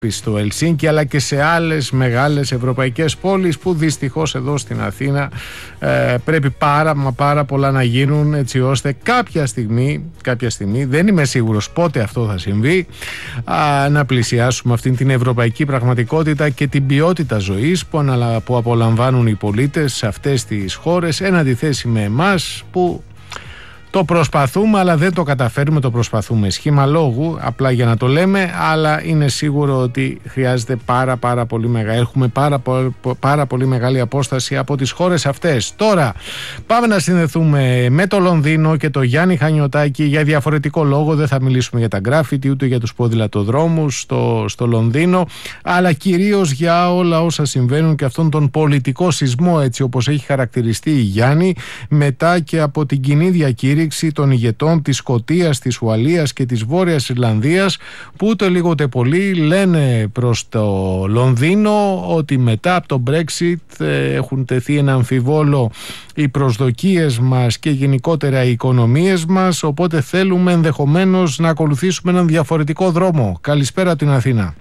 στο Ελσίνκι, αλλά και σε άλλες μεγάλες ευρωπαϊκές πόλεις, που δυστυχώς εδώ στην Αθήνα πρέπει πάρα πολλά να γίνουν, έτσι ώστε κάποια στιγμή, δεν είμαι σίγουρος πότε αυτό θα συμβεί, να πλησιάσουμε αυτήν την ευρωπαϊκή πραγματικότητα και την ποιότητα ζωής που απολαμβάνουν οι πολίτες σε αυτές τις χώρες, εν αντιθέσει με εμάς που το προσπαθούμε αλλά δεν το καταφέρουμε. Το προσπαθούμε σχήμα λόγου, απλά για να το λέμε, αλλά είναι σίγουρο ότι χρειάζεται έχουμε πάρα πολύ μεγάλη απόσταση από τις χώρες αυτές. Τώρα πάμε να συνδεθούμε με το Λονδίνο και το Γιάννη Χανιωτάκη. Για διαφορετικό λόγο, δεν θα μιλήσουμε για τα γκράφιτι ούτε για τους ποδηλατοδρόμους στο Λονδίνο, αλλά κυρίως για όλα όσα συμβαίνουν και αυτόν τον πολιτικό σεισμό, έτσι όπως έχει χαρακτηριστεί η Γιάννη, μετά και από την κοινή διακήρυξη των ηγετών της Σκωτίας, της Ουαλίας και της Βόρειας Ιρλανδίας, που ούτε λίγο ούτε πολύ λένε προς το Λονδίνο ότι μετά από το Brexit έχουν τεθεί ένα αμφιβόλο οι προσδοκίες μας και γενικότερα οι οικονομίες μας, οπότε θέλουμε ενδεχομένως να ακολουθήσουμε έναν διαφορετικό δρόμο. Καλησπέρα την Αθήνα.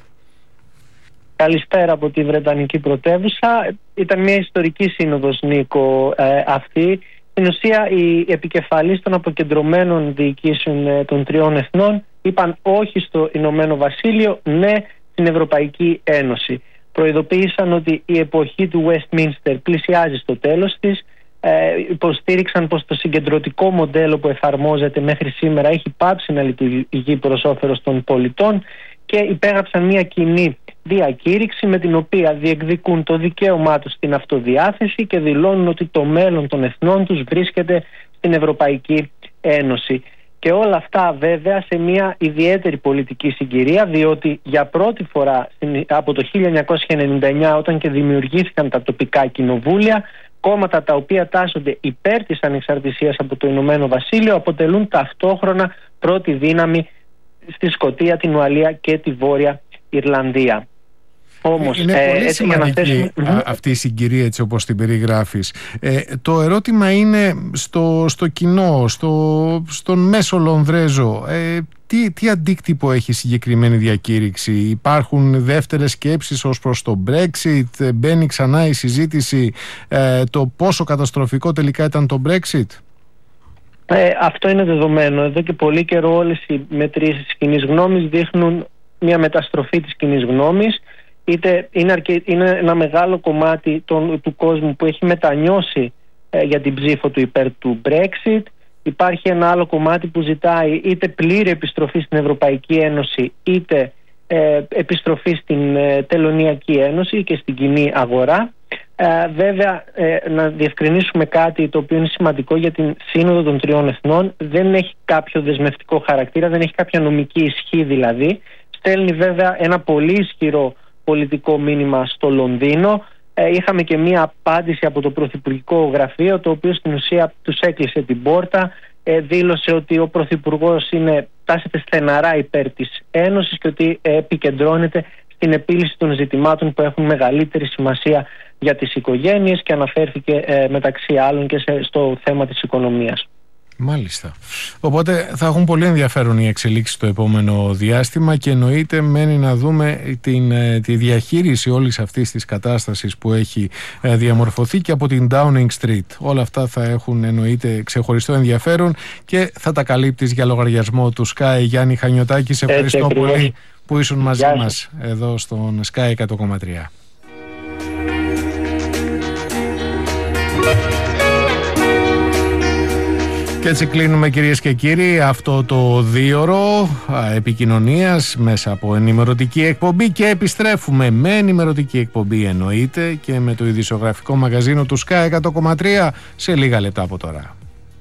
Καλησπέρα από τη Βρετανική πρωτεύουσα. Ήταν μια ιστορική σύνοδος, Νίκο, αυτή. Στην ουσία, οι επικεφαλείς των αποκεντρωμένων διοικήσεων των τριών εθνών είπαν όχι στο Ηνωμένο Βασίλειο, ναι στην Ευρωπαϊκή Ένωση. Προειδοποίησαν ότι η εποχή του Westminster πλησιάζει στο τέλος της. Υποστήριξαν πως το συγκεντρωτικό μοντέλο που εφαρμόζεται μέχρι σήμερα έχει πάψει να λειτουργεί προς όφελος των πολιτών και υπέγραψαν μια κοινή διακήρυξη με την οποία διεκδικούν το δικαίωμά τους στην αυτοδιάθεση και δηλώνουν ότι το μέλλον των εθνών τους βρίσκεται στην Ευρωπαϊκή Ένωση. Και όλα αυτά βέβαια σε μια ιδιαίτερη πολιτική συγκυρία, διότι για πρώτη φορά από το 1999, όταν και δημιουργήθηκαν τα τοπικά κοινοβούλια, κόμματα τα οποία τάσσονται υπέρ της ανεξαρτησίας από το Ηνωμένο Βασίλειο αποτελούν ταυτόχρονα πρώτη δύναμη στη Σκωτία, την Ουαλία και τη Βόρεια Ιρλανδία. Όμως, είναι πολύ σημαντική αυτή η συγκυρία, έτσι όπως την περιγράφεις. Το ερώτημα είναι στο κοινό, στον μέσο Λονδρέζο, τι αντίκτυπο έχει συγκεκριμένη διακήρυξη? Υπάρχουν δεύτερες σκέψεις ως προς το Brexit? Μπαίνει ξανά η συζήτηση το πόσο καταστροφικό τελικά ήταν το Brexit? Αυτό είναι δεδομένο. Εδώ και πολύ καιρό όλες οι μετρήσεις της κοινής γνώμης δείχνουν μια μεταστροφή της κοινής γνώμης. Είναι ένα μεγάλο κομμάτι του κόσμου που έχει μετανιώσει για την ψήφο του υπέρ του Brexit. Υπάρχει ένα άλλο κομμάτι που ζητάει είτε πλήρη επιστροφή στην Ευρωπαϊκή Ένωση, είτε επιστροφή στην Τελωνειακή Ένωση και στην κοινή αγορά. Βέβαια, να διευκρινίσουμε κάτι το οποίο είναι σημαντικό για την Σύνοδο των Τριών Εθνών. Δεν έχει κάποιο δεσμευτικό χαρακτήρα, δεν έχει κάποια νομική ισχύ δηλαδή. Στέλνει βέβαια ένα πολύ ισχυρό πολιτικό μήνυμα στο Λονδίνο. Είχαμε και μία απάντηση από το Πρωθυπουργικό Γραφείο, το οποίο στην ουσία τους έκλεισε την πόρτα. Δήλωσε ότι ο Πρωθυπουργός τάσεται στεναρά υπέρ της Ένωσης και ότι επικεντρώνεται στην επίλυση των ζητημάτων που έχουν μεγαλύτερη σημασία για τις οικογένειες και αναφέρθηκε μεταξύ άλλων και στο θέμα της οικονομίας. Μάλιστα. Οπότε θα έχουν πολύ ενδιαφέρον οι εξελίξεις το επόμενο διάστημα και εννοείται μένει να δούμε τη διαχείριση όλης αυτής της κατάστασης που έχει διαμορφωθεί και από την Downing Street. Όλα αυτά θα έχουν εννοείται ξεχωριστό ενδιαφέρον και θα τα καλύπτεις για λογαριασμό του Sky. Γιάννη Χανιωτάκη, σε ευχαριστώ πολύ που ήσουν μαζί μας εδώ στον Sky 100,3. Και έτσι κλείνουμε, κυρίες και κύριοι, αυτό το 2ωρο επικοινωνίας μέσα από ενημερωτική εκπομπή και επιστρέφουμε με ενημερωτική εκπομπή εννοείται και με το ειδησιογραφικό μαγαζίνο του Sky 100,3 σε λίγα λεπτά από τώρα.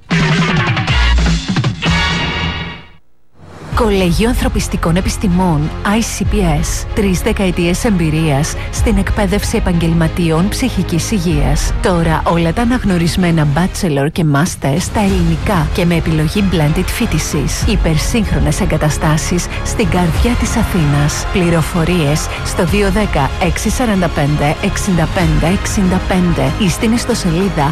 Κολέγιο Ανθρωπιστικών Επιστημών ICPS. 3 δεκαετίες εμπειρίας στην εκπαίδευση επαγγελματίων ψυχικής υγείας. Τώρα όλα τα αναγνωρισμένα bachelor και master στα ελληνικά και με επιλογή blended φοιτησης. Υπερσύγχρονες εγκαταστάσεις στην καρδιά της Αθήνας. Πληροφορίες στο 210 645 65 65 ή στην ιστοσελίδα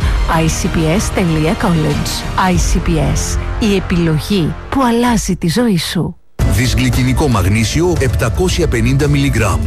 icps.college. ICPS. Η επιλογή που αλλάζει τη ζωή σου. Δυσγλυκινικό μαγνήσιο 750 mg.